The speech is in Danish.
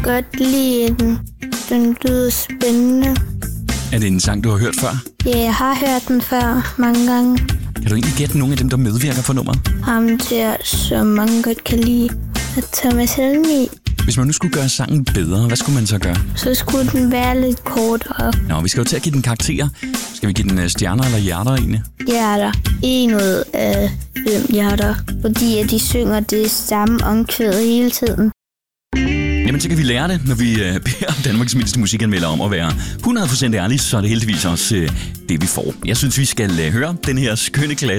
godt lide den. Den lyder spændende. Er det en sang, du har hørt før? Ja, jeg har hørt den før mange gange. Kan du egentlig gætte nogle af dem, der medvirker på nummeret? Ham der, som mange godt kan lide. Thomas Helmig. Hvis man nu skulle gøre sangen bedre, hvad skulle man så gøre? Så skulle den være lidt kortere. Nå, vi skal jo til at give den karakterer. Skal vi give den stjerner eller hjerter egentlig? Hjerter. 1 ud af 5 hjerter. Fordi at de synger det samme omkvæd hele tiden. Jamen, så kan vi lære det, når vi beder Danmarks mindste musikanmelder om at være 100% ærlig, så er det heldigvis også det, vi får. Jeg synes, vi skal høre den her skønne klasse.